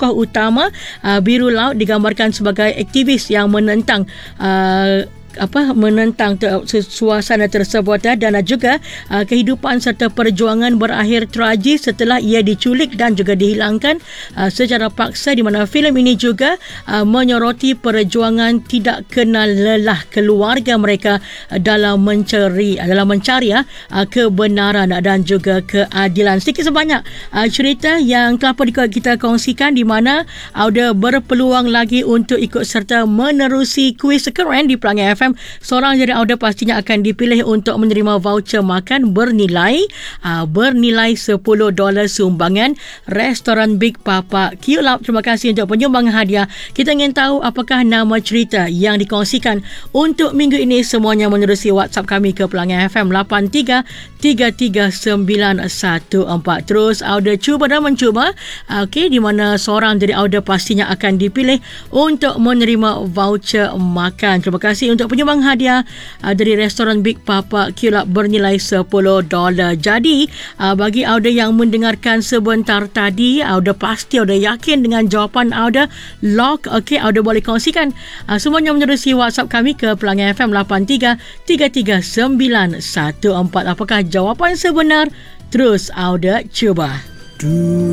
tokoh utama Biru Laut digambarkan sebagai aktivis yang menentang suasana tersebut dan juga kehidupan serta perjuangan berakhir tragis setelah ia diculik dan juga dihilangkan secara paksa, di mana filem ini juga menyoroti perjuangan tidak kenal lelah keluarga mereka dalam mencari kebenaran dan juga keadilan. Sedikit sebanyak cerita yang telah pun kita kongsikan, di mana Auda berpeluang lagi untuk ikut serta menerusi kuis keren di Pelangi FM. Seorang dari Auda pastinya akan dipilih untuk menerima voucher makan bernilai $10 sumbangan restoran Big Papa Q-Lab. Terima kasih untuk penyumbangan hadiah. Kita ingin tahu apakah nama cerita yang dikongsikan untuk minggu ini. Semuanya menerusi WhatsApp kami ke Pelangi FM 83339114. Terus Auda cuba dan mencuba, di mana seorang dari Auda pastinya akan dipilih untuk menerima voucher makan. Terima kasih untuk penyumbang hadiah dari restoran Big Papa Q-Lab bernilai $10. Jadi bagi Auda yang mendengarkan sebentar tadi, Auda pasti Auda yakin dengan jawapan Auda lock. Auda boleh kongsikan semuanya menerusi WhatsApp kami ke Pelangi FM 83339114. Apakah jawapan sebenar? Terus Auda cuba.